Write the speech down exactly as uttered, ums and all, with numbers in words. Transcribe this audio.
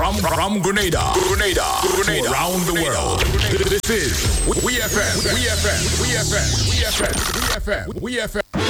From, from Grenada, Grenada, Grenada, around the world. This is We F M, We F M, We F M, We F M, We F M, We F M.